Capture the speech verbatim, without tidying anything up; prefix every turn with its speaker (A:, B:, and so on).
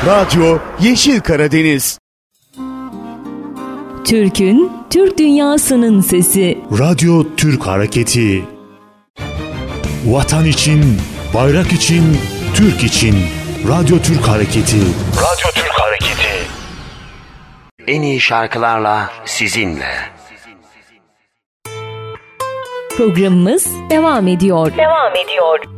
A: Radyo Yeşil Karadeniz.
B: Türk'ün, Türk dünyasının sesi.
C: Radyo Türk Hareketi. Vatan için, bayrak için, Türk için. Radyo Türk Hareketi.
D: Radyo Türk Hareketi. En iyi şarkılarla sizinle.
B: Programımız devam ediyor.
E: Devam ediyor.